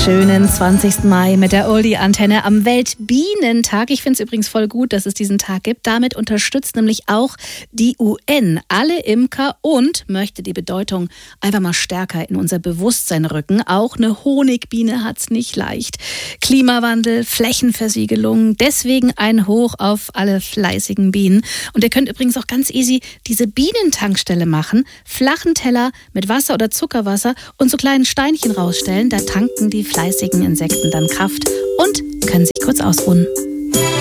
schönen 20. Mai mit der Oldie-Antenne am Weltbienentag. Ich finde es übrigens voll gut, dass es diesen Tag gibt. Damit unterstützt nämlich auch die UN alle Imker und möchte die Bedeutung einfach mal stärker in unser Bewusstsein rücken. Auch eine Honigbiene hat es nicht leicht. Klimawandel, Flächenversiegelung, deswegen ein Hoch auf alle fleißigen Bienen. Und ihr könnt übrigens auch ganz easy diese Bienentankstelle machen. Flachen Teller mit Wasser oder Zuckerwasser und so kleinen Steinchen rausstellen. Da tanken die fleißigen Insekten dann Kraft und können sich kurz ausruhen.